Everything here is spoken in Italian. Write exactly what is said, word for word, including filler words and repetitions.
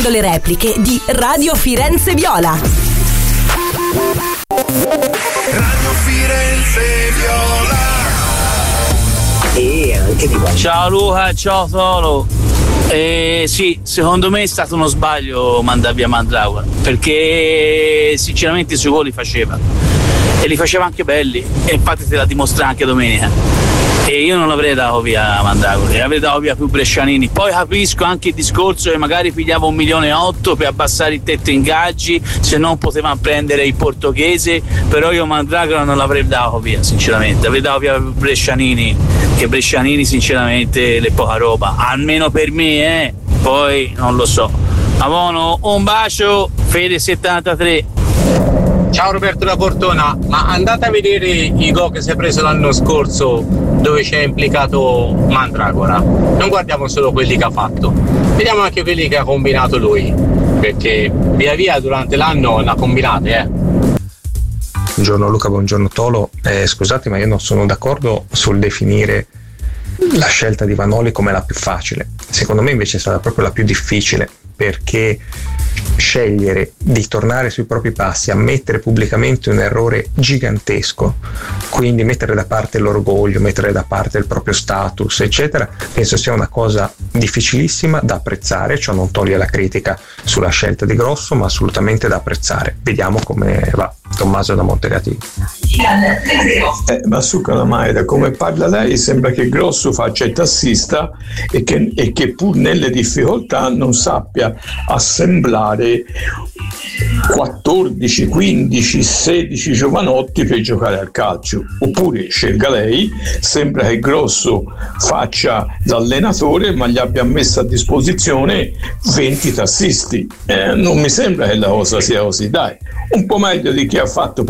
Le repliche di Radio Firenze Viola. Radio Firenze Viola. E anche di qua. Ciao Luca, ciao Solo. Eh, sì, secondo me è stato uno sbaglio mandare via Mandragora, perché sinceramente i suoi gol li faceva e li faceva anche belli, e infatti te la dimostra anche domenica. E io non l'avrei dato via Mandragora, avrei dato via più Brescianini. Poi capisco anche il discorso che magari pigliava un milione e otto per abbassare il tetto ingaggi, se non potevano prendere il portoghese, però io Mandragora non l'avrei dato via, sinceramente. Avrei dato via Brescianini, che Brescianini sinceramente è poca roba, almeno per me, eh. Poi non lo so. Avono, un bacio, Fede settantatré. Ciao Roberto da Portona, ma andate a vedere i gol che si è preso l'anno scorso dove c'è implicato Mandragora. Non guardiamo solo quelli che ha fatto, vediamo anche quelli che ha combinato lui, perché via via durante l'anno l'ha combinate, eh. Buongiorno Luca, buongiorno Tolo. Eh, scusate, ma io non sono d'accordo sul definire la scelta di Vanoli come la più facile. Secondo me invece è stata proprio la più difficile, perché scegliere di tornare sui propri passi, ammettere pubblicamente un errore gigantesco, quindi mettere da parte l'orgoglio, mettere da parte il proprio status, eccetera, penso sia una cosa difficilissima da apprezzare. Ciò non toglie la critica sulla scelta di Grosso, ma assolutamente da apprezzare. Vediamo come va. Tommaso da Montegatino. Eh, ma su Calamai, da come parla lei sembra che Grosso faccia il tassista e che, e che pur nelle difficoltà non sappia assemblare quattordici, quindici, sedici giovanotti per giocare al calcio. Oppure scelga lei, sembra che Grosso faccia l'allenatore ma gli abbia messo a disposizione venti tassisti. Eh, non mi sembra che la cosa sia così, dai, un po' meglio di chi ha fatto